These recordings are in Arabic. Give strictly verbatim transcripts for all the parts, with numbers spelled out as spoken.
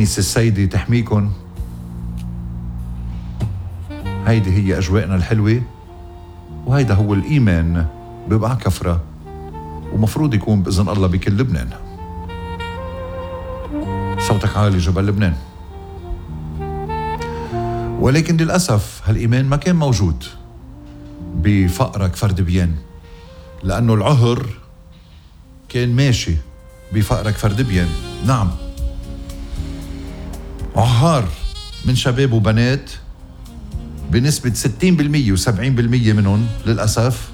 كنيسة السيدة تحميكن. هيدي هي أجواءنا الحلوة، وهيدا هو الإيمان ببقى كفرة، ومفروض يكون بإذن الله بكل لبنان. صوتك عالي جبل لبنان. ولكن للأسف هالإيمان ما كان موجود بفقرك فرد بيان، لأنه العهر كان ماشي بفقرك فرد بيان. نعم، عهار من شباب وبنات بنسبة ستين بالمية وسبعين بالمية منهم للأسف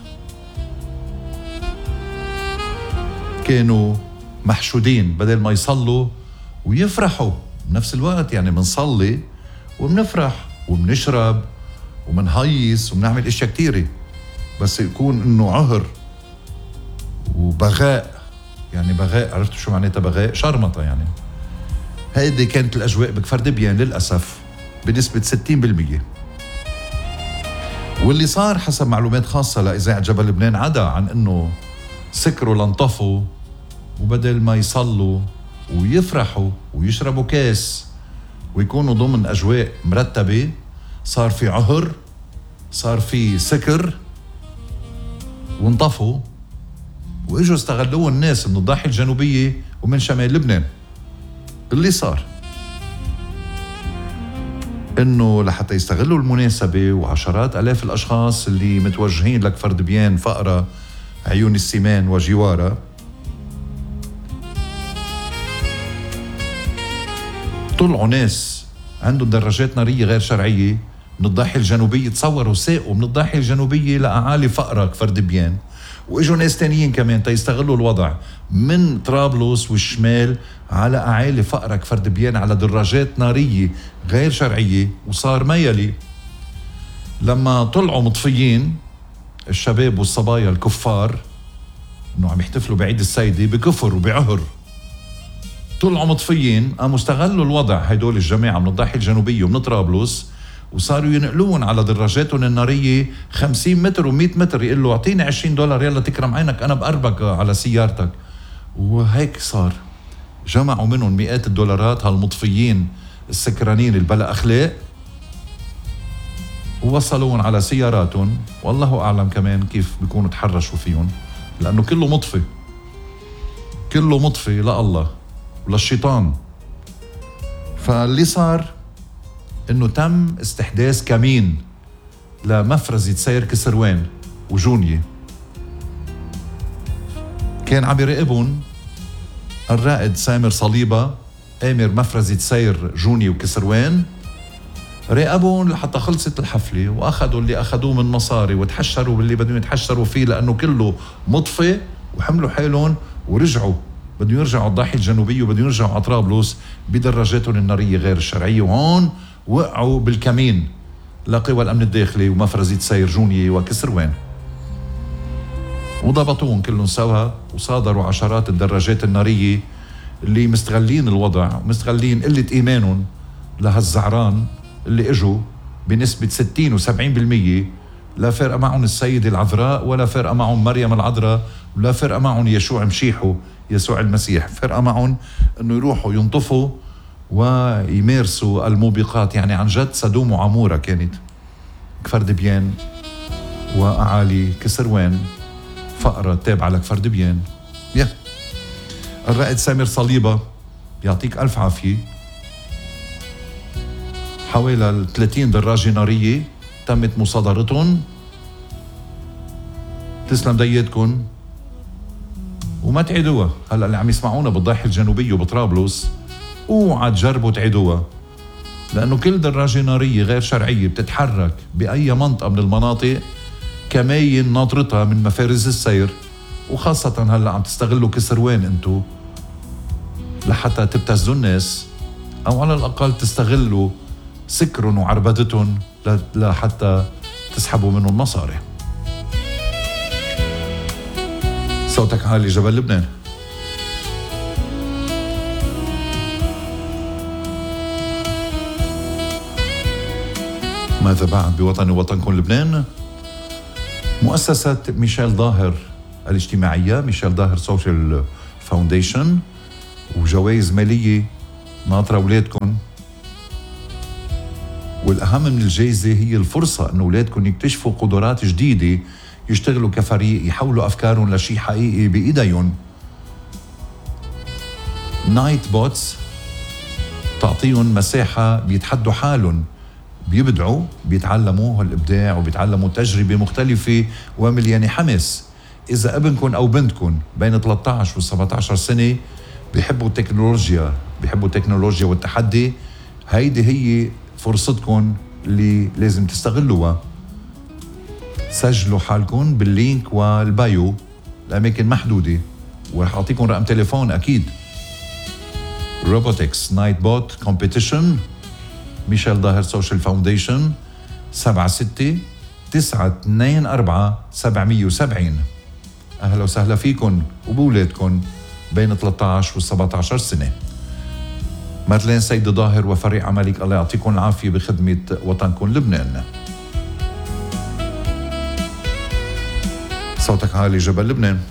كانوا محشودين، بدل ما يصلوا ويفرحوا بنفس الوقت. يعني منصلي ومنفرح ومنشرب ومنهيص ومنعمل اشياء كتيرة، بس يكون انه عهر وبغاء. يعني بغاء، عرفتوا شو معناتها بغاء؟ شرمطة يعني. هيدي كانت الأجواء بكفر دبيان للأسف بنسبة ستين بالمية. واللي صار حسب معلومات خاصة لإذاعة جبل لبنان، عدا عن انه سكروا لانطفوا، وبدل ما يصلوا ويفرحوا ويشربوا كاس ويكونوا ضمن أجواء مرتبة، صار في عهر، صار في سكر، وانطفوا واجوا استغلوه الناس من الضاحية الجنوبية ومن شمال لبنان. اللي صار انه لحتى يستغلوا المناسبة، وعشرات الاف الاشخاص اللي متوجهين لك فرد بيان فقرة عيون السمان وجوارها، طلعوا ناس عندهم دراجات نارية غير شرعية من الضاحية الجنوبية. تصوروا ساقوا من الضاحية الجنوبية لأعالي فقرة كفر دبيان، واجوا ناس تانيين كمان تيستغلوا الوضع من طرابلس والشمال على أعالي فقرة كفر دبيان على دراجات نارية غير شرعية. وصار ميلي لما طلعوا مطفيين الشباب والصبايا الكفار انه عم يحتفلوا بعيد السيدة بكفر وبعهر، طلعوا مطفيين، قاموا استغلوا الوضع هيدول الجماعة من الضاحية الجنوبية ومن طرابلس، وصاروا ينقلون على دراجاتهم النارية خمسين متر ومئة متر. يقول له اعطيني عشرين دولار يلا تكرم عينك أنا بقربك على سيارتك. وهيك صار، جمعوا منهم مئات الدولارات هالمطفيين السكرانين البلا أخلاق، ووصلون على سياراتهم. والله أعلم كمان كيف بيكونوا تحرشوا فيهم، لأنه كله مطفي، كله مطفي لله وللشيطان. فاللي صار انه تم استحداث كمين لمفرزة سير كسروان وجونية، كان عم يراقبهم الرائد سامر صليبة آمر مفرزة سير جونية وكسروان. راقبهم لحتى خلصت الحفلة، واخذوا اللي اخذوه من مصاري وتحشروا باللي بدهم يتحشروا فيه، لانه كله مطفي، وحملوا حالهم ورجعوا بدهم يرجعوا على الضاحية الجنوبية وبدهم يرجعوا على طرابلس بدراجاتهم النارية غير الشرعية. وهون وقعوا بالكمين لقوى الأمن الداخلي ومفرزة سير جونية وكسروان، وضبطوهم كلهم سوا، وصادروا عشرات الدراجات النارية اللي مستغلين الوضع ومستغلين قلة إيمانهم لهالزعران اللي اجوا بنسبة ستين وسبعين بالمية. لا فرق معهم السيدة العذراء، ولا فرق معهم مريم العذراء، ولا فرق معهم يشوع مشيحه يسوع المسيح. فرق معهم انه يروحوا ينطفوا ويمارسوا الموبقات. يعني عن جد سدوم وعمورة كانت كفر دبيان وأعالي كسروان، فقرة تابعة لكفر دبيان. يا الرائد سامر صليبة يعطيك ألف عافية، حوالي ثلاثين دراجة نارية تمت مصادرتهم. تسلم دياتكم وما تعيدوها. هلا اللي عم يسمعونا بالضاحية الجنوبية وبطرابلس، اوعى تجربوا تعيدوها، لأنه كل دراجة نارية غير شرعية بتتحرك بأي منطقة من المناطق كماين ناطرتها من مفارز السير. وخاصة هلا عم تستغلوا كسروان انتو لحتى تبتزوا الناس، أو على الأقل تستغلوا سكرهم وعربدتهم لحتى تسحبوا منهم مصاري. صوتك عالي جبل لبنان. ماذا بعد بوطني وطنكم لبنان؟ مؤسسة ميشيل ظاهر الاجتماعية، ميشيل ظاهر سوشيال فاونديشن، وجوائز مالية ناطرة أولادكم، والأهم من الجائزة هي الفرصة أن أولادكم يكتشفوا قدرات جديدة، يشتغلوا كفريق، يحولوا أفكارهم لشيء حقيقي بإيديهم. نايت بوتس تعطيهم مساحة بيتحدوا حالهم، بيبدعوا، بيتعلموا هالإبداع وبيتعلموا تجربة مختلفة ومليانة حماس. إذا ابنكم أو بنتكم بين ثلاثة عشر و سبعة عشر سنة بيحبوا التكنولوجيا، بيحبوا التكنولوجيا والتحدي، هيدي هي فرصتكم اللي لازم تستغلوها. سجلوا حالكم باللينك والبايو، الأماكن محدودة، ورح أعطيكم رقم تليفون أكيد. روبوتكس نايت بوت كومبيتيشن، ميشيل ظاهر سوشيال فاونديشن، سبعة ستة تسعة اثنين أربعة سبعمية وسبعين. أهلا وسهلا فيكم وبولادكم بين ثلاثة عشر و سبعة عشر سنة. مادلين سيد ظاهر وفريق عملك، الله يعطيكم العافية بخدمة وطنكم لبنان. صوتك عالي جبل لبنان.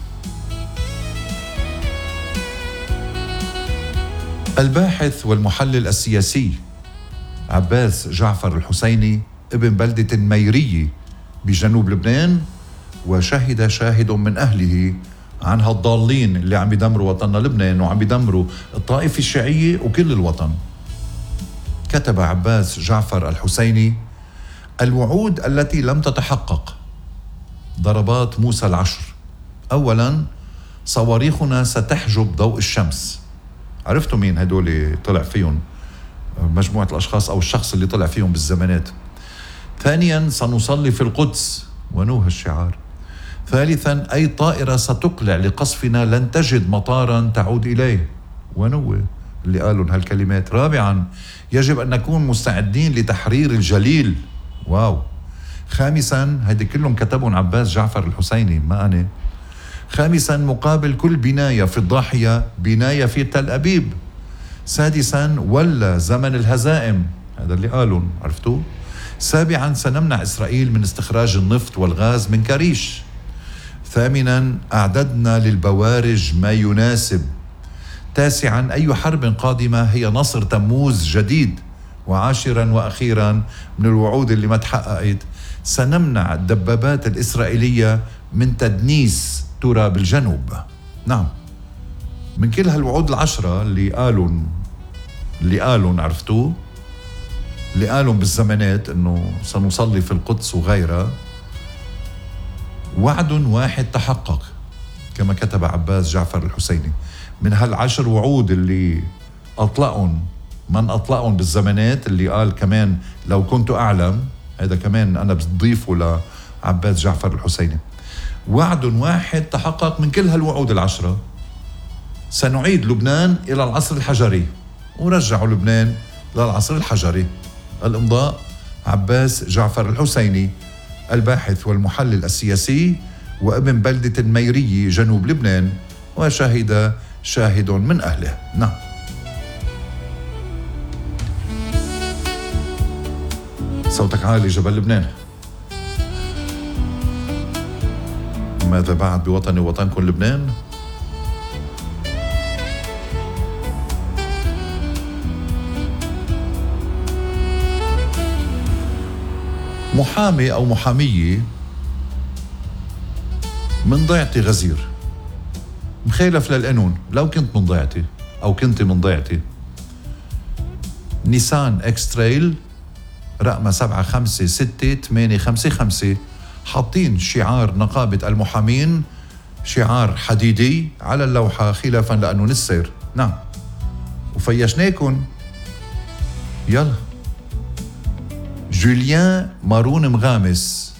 الباحث والمحلل السياسي عباس جعفر الحسيني ابن بلدة ميرية بجنوب لبنان، وشهد شاهد من أهله عن هالضالين اللي عم يدمروا وطننا لبنان وعم يدمروا الطائفة الشيعية وكل الوطن. كتب عباس جعفر الحسيني: الوعود التي لم تتحقق، ضربات موسى العشر. أولا، صواريخنا ستحجب ضوء الشمس. عرفتوا مين هدول طلع فيهم؟ مجموعة الأشخاص أو الشخص اللي طلع فيهم بالزمانات. ثانيا، سنصلي في القدس، ونوه الشعار. ثالثا، أي طائرة ستقلع لقصفنا لن تجد مطارا تعود إليه، ونوه اللي قالوا هالكلمات. رابعا، يجب أن نكون مستعدين لتحرير الجليل. واو. خامسا، هيدي كلهم كتبهم عباس جعفر الحسيني ما أنا. خامسا، مقابل كل بناية في الضاحية بناية في تل أبيب. سادسا، ولا زمن الهزائم، هذا اللي قالوا، عرفتوا. سابعا، سنمنع إسرائيل من استخراج النفط والغاز من كريش. ثامنا، أعددنا للبوارج ما يناسب. تاسعا، أي حرب قادمة هي نصر تموز جديد. وعاشرا وأخيرا من الوعود اللي ما تحققت، سنمنع الدبابات الإسرائيلية من تدنيس تراب الجنوب. نعم، من كل هالوعود العشرة اللي قالوا اللي قالوا عرفتوه، اللي قالوا بالزمانات انه سنصلي في القدس وغيرها، وعد واحد تحقق كما كتب عباس جعفر الحسيني. من هالعشر وعود اللي اطلقهم من اطلقهم بالزمانات، اللي قال كمان لو كنت اعلم، هذا كمان انا بضيفه لعباس جعفر الحسيني. وعد واحد تحقق من كل هالوعود العشرة: سنعيد لبنان إلى العصر الحجري، ورجعوا لبنان للعصر الحجري. الإمضاء عباس جعفر الحسيني، الباحث والمحلل السياسي وابن بلدة ميرية جنوب لبنان، وشهد شاهد من أهله. نعم. صوتك عالي جبل لبنان. ماذا بعد بوطني وطنكم لبنان؟ محامي أو محامية من ضيعتي غزير، مخالف للقانون. لو كنت من ضيعتي أو كنت من ضيعتي، نيسان اكس تريل رقم سبعة خمسة ستة ثمانية خمسة خمسة، حاطين شعار نقابة المحامين، شعار حديدي على اللوحة خلافا لقانون السير. نعم، وفيشناكن. يلا. جوليان مارون مغامس.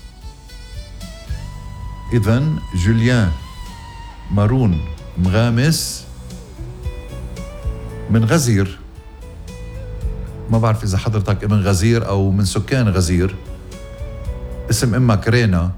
إذن جوليان مارون مغامس من غزير. ما بعرف إذا حضرتك ابن غزير أو من سكان غزير. اسم أمك رينا.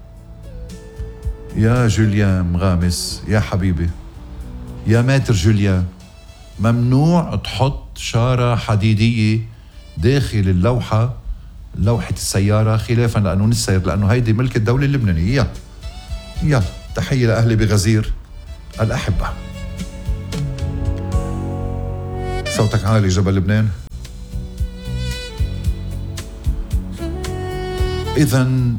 يا جوليان مغامس يا حبيبي، يا ماتر جوليان، ممنوع تحط شارة حديدية داخل اللوحة، لوحة السيارة، خلافا لقانون السير، لأنه هيدي ملك الدولة اللبنانية. يلا يلا، تحية لأهلي بغزير الأحبة. صوتك عالي جبل لبنان. إذن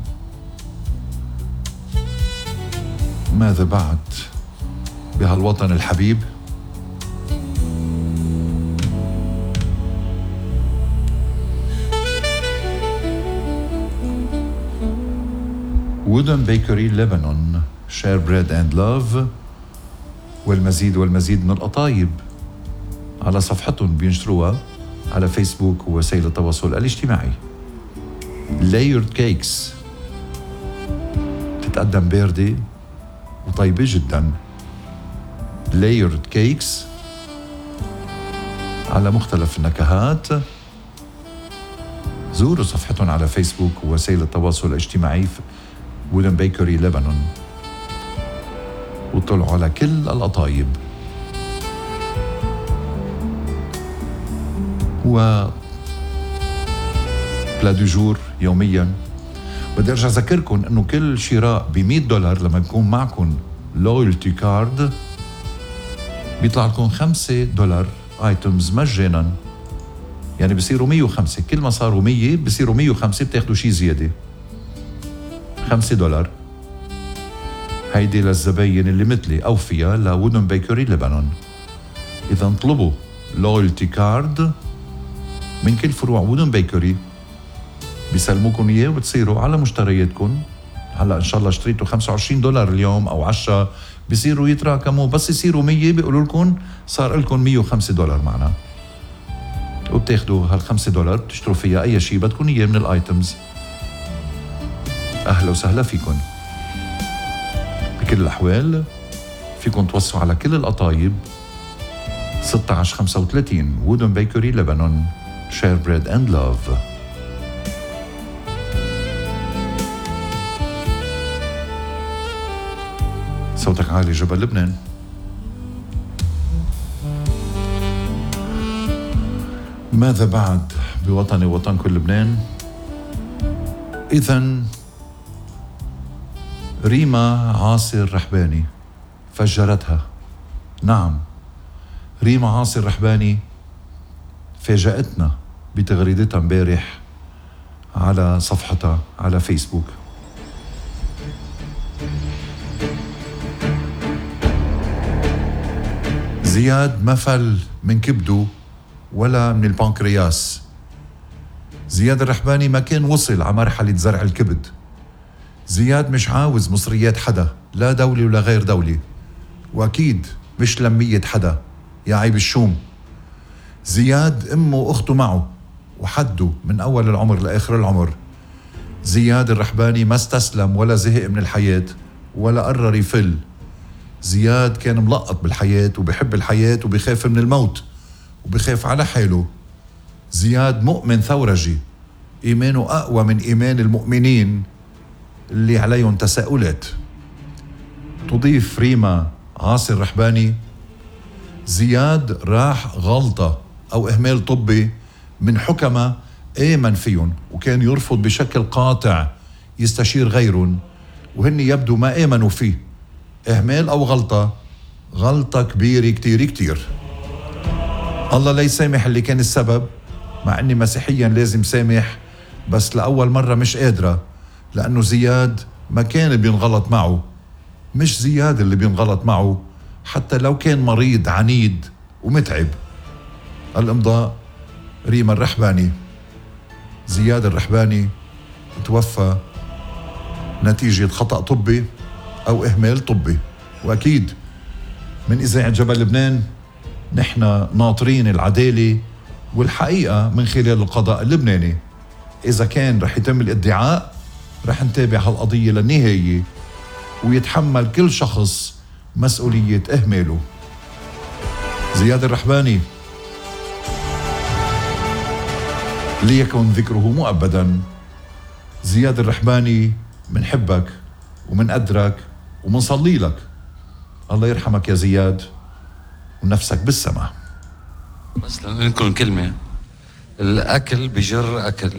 ماذا بعد بهالوطن الحبيب؟ وودن بيكري لبنان شير بريد اند لاف، والمزيد والمزيد من القطايب على صفحتهم بينشروها على فيسبوك ووسائل التواصل الاجتماعي. لايرد كيكس تتقدم باردة وطيبة جدا. لايرد كيكس على مختلف النكهات. زوروا صفحتهم على فيسبوك ووسائل التواصل الاجتماعي وودن بيكري لبنان وطلعوا على كل القطايب. و بلا دو جور يوميا. بدي ارجع اذكركم انه كل شراء ب مية دولار لما يكون معكم لويالتي كارد بيطلع لكم خمسة دولار ايتمز مجانا، يعني بصيروا مية وخمسة. كل ما صاروا مية بصيروا مية وخمسة، بتاخدوا شيء زياده خمسة دولار. هيدي للزباين اللي مثلي اوفياء لوودن بيكري لبنان. اذا اطلبوا لويالتي كارد من كل فروع وودن بيكري بيسلموكم اياه وبتصيروا على مشترياتكم. هلا ان شاء الله اشتريتوا خمسة وعشرين دولار اليوم او عشرة، بيصيروا يتراكموا، بس يصيروا مية بيقولوا لكم صار لكم مية وخمسة دولار معنا، وبتاخدوا هالخمسة دولار بتشتروا فيها اي شيء بدكم اياه من الايتمز. اهلا وسهلا فيكم. بكل الاحوال فيكم توصوا على كل القطايب ستة عشر خمسة وثلاثين وودن بيكري لبنان شير بريد اند لاف. صوتك عالي جبل لبنان. ماذا بعد بوطني وطنكم لبنان؟ إذن ريما عاصر رحباني فجرتها. نعم، ريما عاصر رحباني فاجأتنا بتغريدتها امبارح على صفحتها على فيسبوك. زياد ما فل من كبده ولا من البنكرياس. زياد الرحباني ما كان وصل على مرحلة زرع الكبد. زياد مش عاوز مصريات حدا، لا دولي ولا غير دولي، وأكيد مش لمية حدا يا عيب الشوم. زياد أمه وأخته معه وحده من أول العمر لآخر العمر. زياد الرحباني ما استسلم ولا زهق من الحياة ولا قرر يفل. زياد كان ملقط بالحياة وبيحب الحياة وبيخاف من الموت وبيخاف على حاله. زياد مؤمن ثورجي، إيمانه أقوى من إيمان المؤمنين اللي عليهم تساؤلات. تضيف ريما عاصر رحباني: زياد راح غلطة أو إهمال طبي من حكمة آمن فيهم وكان يرفض بشكل قاطع يستشير غيرهم وهن يبدو ما آمنوا فيه. إهمال أو غلطة، غلطة كبيرة كتير كتير. الله لا يسامح اللي كان السبب، مع أني مسيحيا لازم سامح، بس لأول مرة مش قادرة، لأنه زياد ما كان بينغلط معه. مش زياد اللي بينغلط معه حتى لو كان مريض عنيد ومتعب. الإمضاء ريما الرحباني. زياد الرحباني توفى نتيجة خطأ طبي أو إهمال طبي. وأكيد من إذاعة جبل لبنان نحن ناطرين العدالة والحقيقة من خلال القضاء اللبناني. إذا كان رح يتم الادعاء رح نتابع هالقضية للنهاية ويتحمل كل شخص مسؤولية إهماله. زياد الرحباني ليكن ذكره مؤبدا. زياد الرحباني منحبك ومنقدرك ومنصلي لك. الله يرحمك يا زياد ونفسك بالسماء. بس لنقول كلمة: الأكل بجر أكل،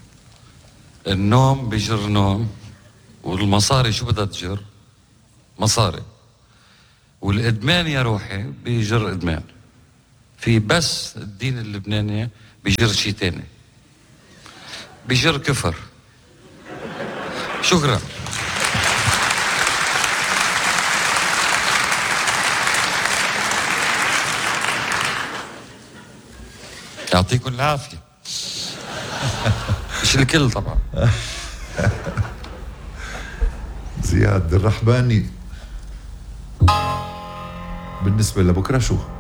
النوم بجر نوم، والمصاري شو بدها تجر؟ مصاري. والإدمان يا روحي بيجر إدمان. في بس الدين اللبناني بيجر شيء تاني، بيجر كفر. شكرا. يعطيكم العافية. مش الكل طبعا. زياد الرحباني، بالنسبة لبكرة شو؟